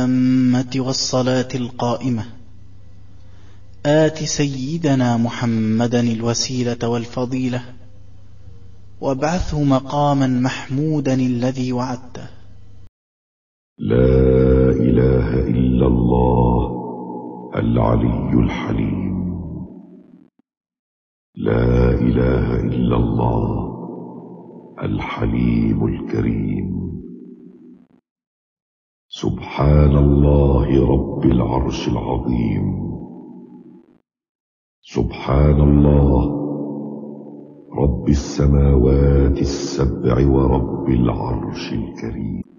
التامة والصلاة القائمة آت سيدنا محمدا الوسيلة والفضيلة وابعثه مقاما محمودا الذي وعدته. لا إله إلا الله العلي الحليم. لا إله إلا الله الحليم الكريم. سبحان الله رب العرش العظيم. سبحان الله رب السماوات السبع ورب العرش الكريم.